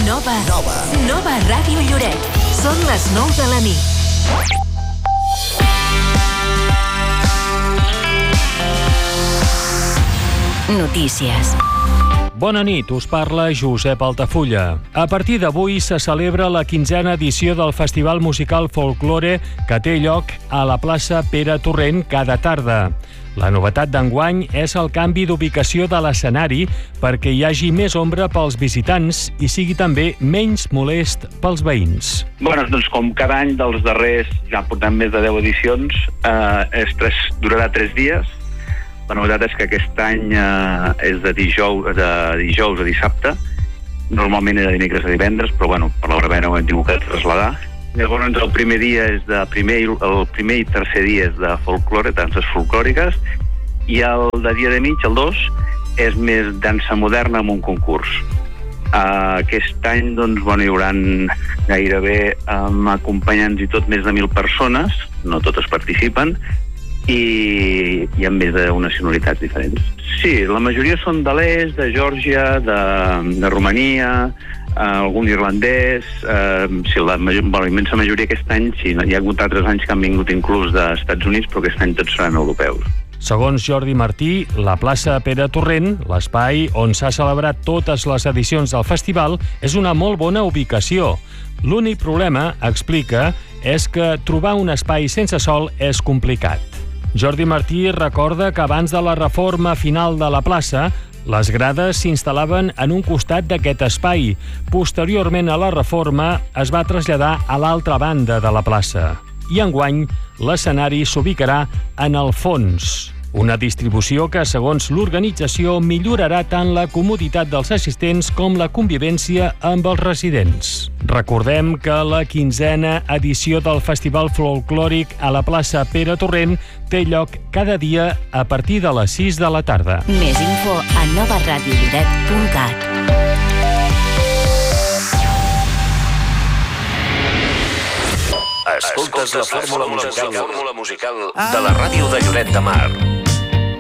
Nova Ràdio Lloret. Són les 9 de la nit. Notícies. Bona nit, us parla Josep Altafulla. A partir d'avui se celebra la 15a edició del Festival Musical Folklore que té lloc a la plaça Pere Torrent cada tarda. La novetat d'enguany és el canvi d'ubicació de l'escenari perquè hi hagi més ombra pels visitants i sigui també menys molest pels veïns. Doncs com cada any dels darrers, ja portem més de 10 edicions, durarà 3 dies. La novetat és que aquest any és de dijous a dissabte. Normalment era dimecres a divendres, però per la hora ho hem tingut que traslladar. Llavors el primer dia el primer i tercer dia és de folklore, danses folclòriques, i el de dia de mig, el 2, és més dansa moderna amb un concurs. Aquest any hi haurà gairebé acompanyants i tot més de 1.000 persones, no totes participen, i amb més d'unes nacionalitats diferents. Sí, la majoria són de l'est, de Geòrgia, de Romania, algun irlandès. Sí, la immensa majoria aquest any, sí, hi ha hagut altres anys que han vingut inclús dels Estats Units, però aquest any tots seran europeus. Segons Jordi Martí, la plaça Pere Torrent, l'espai on s'ha celebrat totes les edicions del festival, és una molt bona ubicació. L'únic problema, explica, és que trobar un espai sense sol és complicat. Jordi Martí recorda que abans de la reforma final de la plaça, les grades s'instal·laven en un costat d'aquest espai. Posteriorment a la reforma es va traslladar a l'altra banda de la plaça. I enguany l'escenari s'ubicarà en el fons. Una distribució que, segons l'organització, millorarà tant la comoditat dels assistents com la convivència amb els residents. Recordem que la 15a edició del Festival Folclòric a la plaça Pere Torrent té lloc cada dia a partir de les 6 de la tarda. Més info a novaradiolloret.cat. Escoltes la fórmula musical de la ràdio de Lloret de Mar.